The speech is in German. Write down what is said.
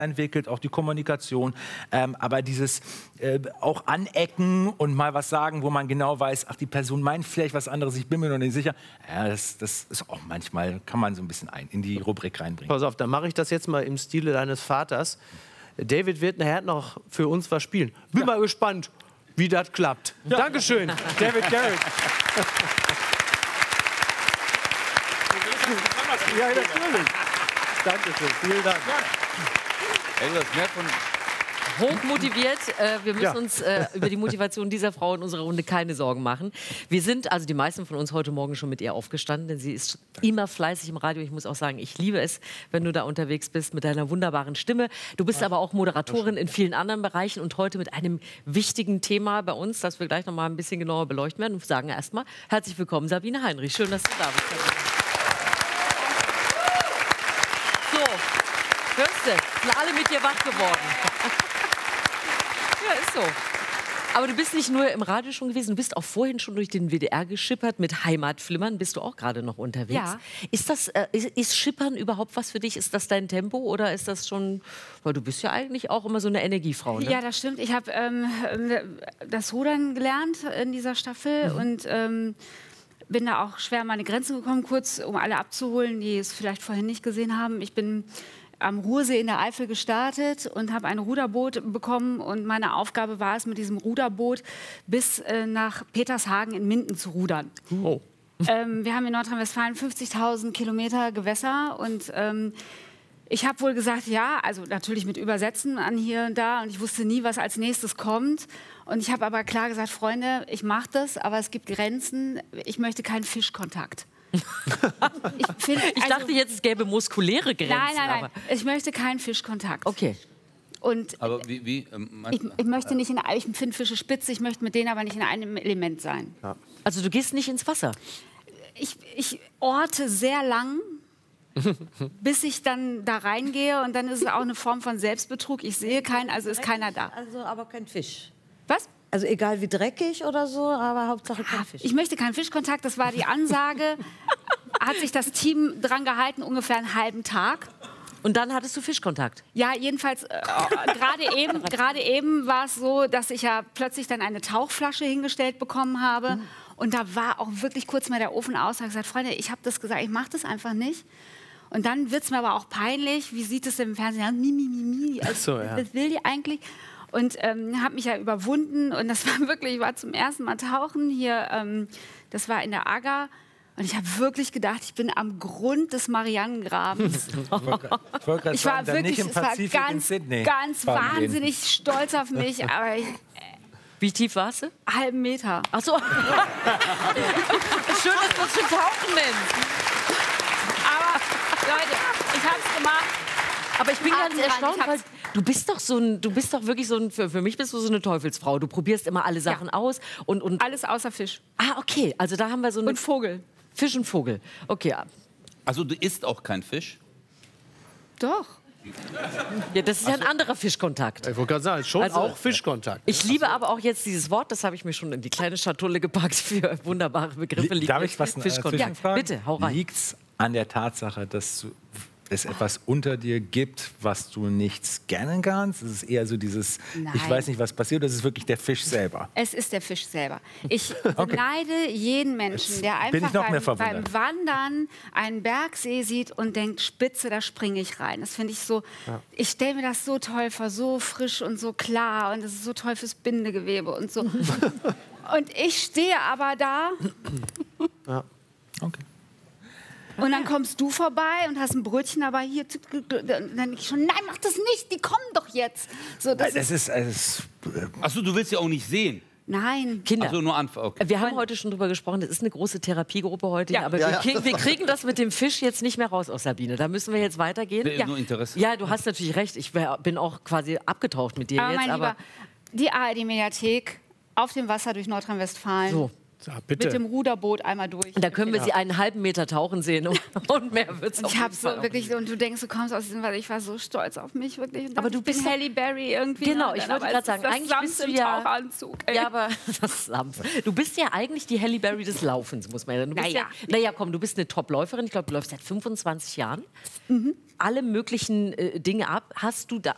entwickelt, auch die Kommunikation, aber dieses auch anecken und mal was sagen, wo man genau weiß, ach, die Person meint vielleicht was anderes, ich bin mir noch nicht sicher. Ja, das ist auch manchmal, kann man so ein bisschen in die Rubrik reinbringen. Pass auf, dann mache ich das jetzt mal im Stile deines Vaters. David wird nachher noch für uns was spielen. Bin mal gespannt, wie das klappt. Ja. Dankeschön, David Garrett. Ja, natürlich. Dankeschön, vielen Dank. Hochmotiviert. Wir müssen uns über die Motivation dieser Frau in unserer Runde keine Sorgen machen. Wir sind, also die meisten von uns, heute Morgen schon mit ihr aufgestanden, denn sie ist immer fleißig im Radio. Ich muss auch sagen, ich liebe es, wenn du da unterwegs bist mit deiner wunderbaren Stimme. Du bist aber auch Moderatorin in vielen anderen Bereichen und heute mit einem wichtigen Thema bei uns, das wir gleich noch mal ein bisschen genauer beleuchten werden. Und sagen erstmal herzlich willkommen, Sabine Heinrich. Schön, dass du da bist. Hörst du? Sind alle mit dir wach geworden. Ja, ist so. Aber du bist nicht nur im Radio schon gewesen, du bist auch vorhin schon durch den WDR geschippert. Mit Heimatflimmern bist du auch gerade noch unterwegs. Ja. Ist Schippern überhaupt was für dich? Ist das dein Tempo oder ist das schon... Weil du bist ja eigentlich auch immer so eine Energiefrau, ne? Ja, das stimmt. Ich habe das Rudern gelernt in dieser Staffel und bin da auch schwer an meine Grenzen gekommen, kurz um alle abzuholen, die es vielleicht vorhin nicht gesehen haben. Ich bin am Ruhrsee in der Eifel gestartet und habe ein Ruderboot bekommen. Und meine Aufgabe war es, mit diesem Ruderboot bis nach Petershagen in Minden zu rudern. Oh. Wir haben in Nordrhein-Westfalen 50.000 Kilometer Gewässer. Und ich habe wohl gesagt, ja, also natürlich mit Übersetzen an hier und da. Und ich wusste nie, was als nächstes kommt. Und ich habe aber klar gesagt, Freunde, ich mache das, aber es gibt Grenzen. Ich möchte keinen Fischkontakt. Ich dachte jetzt, es gäbe muskuläre Grenzen. Nein. Aber ich möchte keinen Fischkontakt. Okay. Und aber ich möchte nicht ich finde Fische spitze, ich möchte mit denen aber nicht in einem Element sein. Ja. Also du gehst nicht ins Wasser? Ich orte sehr lang, bis ich dann da reingehe und dann ist es auch eine Form von Selbstbetrug. Ich sehe keinen, also ist keiner da. Also aber kein Fisch. Was? Also egal wie dreckig oder so, aber Hauptsache kein Fisch. Ich möchte keinen Fischkontakt, das war die Ansage. Hat sich das Team dran gehalten, ungefähr einen halben Tag. Und dann hattest du Fischkontakt? Ja, jedenfalls, gerade eben war es so, dass ich ja plötzlich dann eine Tauchflasche hingestellt bekommen habe. Und da war auch wirklich kurz mal der Ofen aus. Ich habe gesagt, Freunde, ich habe das gesagt, ich mache das einfach nicht. Und dann wird es mir aber auch peinlich. Wie sieht es denn im Fernsehen aus? Also, so, ja. Das will die eigentlich. Und habe mich ja überwunden. Und das war wirklich, ich war zum ersten Mal tauchen hier. Das war in der Agger. Und ich habe wirklich gedacht, ich bin am Grund des Marianengrabens. Ich war wirklich, es war ganz wahnsinnig stolz auf mich. Aber wie tief warst du? Halben Meter. Ach so. Schön, dass du es schon tauchen nennst. Aber Leute, ich habe es gemacht. Aber ich bin ganz erstaunt, weil du bist doch wirklich so ein, für mich bist du so eine Teufelsfrau. Du probierst immer alle Sachen aus und alles außer Fisch. Ah, okay. Also da haben wir so eine... Und Vogel. Fisch und Vogel. Okay. Also du isst auch kein Fisch? Doch. Ja, das ist ja ein anderer Fischkontakt. Ich wollte gerade sagen, schon Also, auch Fischkontakt. Ich liebe aber auch jetzt dieses Wort, das habe ich mir schon in die kleine Schatulle gepackt für wunderbare Begriffe. Darf ich was Fischkontakt? Ja, bitte, hau rein. Liegt's an der Tatsache, dass es etwas unter dir gibt, was du nicht scannen kannst? Es ist eher so dieses, ich weiß nicht, was passiert, das ist wirklich der Fisch selber. Es ist der Fisch selber. Ich beneide jeden Menschen, der einfach beim Wandern einen Bergsee sieht und denkt, Spitze, da springe ich rein. Das finde ich so, ich stelle mir das so toll vor, so frisch und so klar und das ist so toll fürs Bindegewebe und so. Und ich stehe aber da. Ja. Okay. Und dann kommst du vorbei und hast ein Brötchen, aber hier, dann denke ich schon, nein, mach das nicht, die kommen doch jetzt. So, Achso, du willst sie auch nicht sehen? Nein. Kinder, also nur okay. Wir haben heute schon drüber gesprochen, das ist eine große Therapiegruppe heute, aber wir kriegen das mit dem Fisch jetzt nicht mehr raus aus Sabine. Da müssen wir jetzt weitergehen. Nur Interesse. Ja, du hast natürlich recht, ich bin auch quasi abgetaucht mit dir aber jetzt. Mein Lieber, die ARD-Mediathek auf dem Wasser durch Nordrhein-Westfalen. So. Ja, bitte. Mit dem Ruderboot einmal durch. Da können wir sie einen halben Meter tauchen sehen und mehr wird es. Ich habe so wirklich, und du denkst, du kommst aus diesem, weil ich war so stolz auf mich wirklich. Und aber du bist Halle Berry irgendwie. Genau, ich wollte gerade sagen, eigentlich bist du ja Tauchanzug. Ja, aber du bist ja eigentlich die Halle Berry des Laufens, muss man ja sagen. Naja, komm, du bist eine Top-Läuferin. Ich glaube, du läufst seit 25 Jahren. Alle möglichen Dinge ab. Hast du da